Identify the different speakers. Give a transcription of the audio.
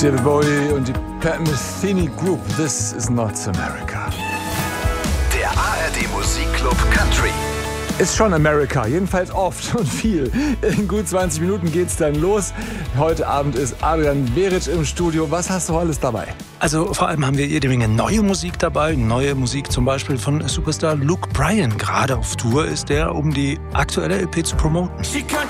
Speaker 1: David Bowie und die Pat Metheny Group. This is not America.
Speaker 2: Der ARD Musikclub Country.
Speaker 1: Ist schon America, jedenfalls oft und viel. In gut 20 Minuten geht's dann los. Heute Abend ist Adrian Beric im Studio. Was hast du alles dabei?
Speaker 3: Also vor allem haben wir jede Menge neue Musik dabei. Neue Musik zum Beispiel von Superstar Luke Bryan. Gerade auf Tour ist er, um die aktuelle LP zu promoten.